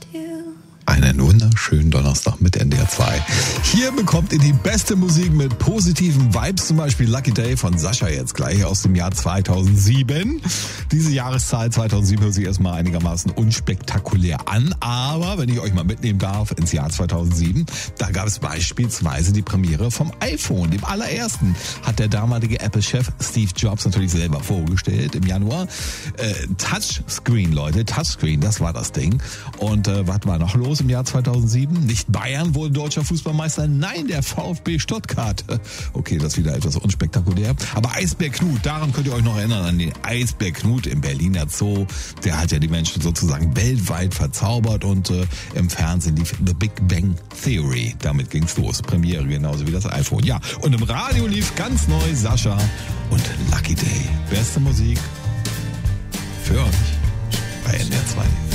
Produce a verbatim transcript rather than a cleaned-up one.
Einen wunderschönen Donnerstag mit N D R zwei. Hier bekommt ihr die beste Musik mit positiven Vibes, zum Beispiel Lucky Day von Sascha jetzt gleich aus dem Jahr zweitausendsieben. Diese Jahreszahl zweitausendsieben hört sich erstmal einigermaßen unspektakulär an, aber wenn ich euch mal mitnehmen darf ins Jahr zweitausendsieben, da gab es beispielsweise die Premiere vom iPhone, dem allerersten, hat der damalige Apple-Chef Steve Jobs natürlich selber vorgestellt im Januar. Äh, Touchscreen, Leute, Touchscreen, das war das Ding. Und äh, was war noch los im Jahr zweitausendsieben? Nicht Bayern wurde deutscher Fußballmeister, nein, der VfB Stuttgart. Okay, das ist wieder etwas unspektakulär. Aber Eisbär Knut, daran könnt ihr euch noch erinnern, an den Eisbär Knut im Berliner Zoo. Der hat ja die Menschen sozusagen weltweit verzaubert und äh, im Fernsehen lief The Big Bang Theory. Damit ging's los. Premiere genauso wie das iPhone. Ja, und im Radio lief ganz neu Sascha und Lucky Day. Beste Musik für euch bei N D R zwei.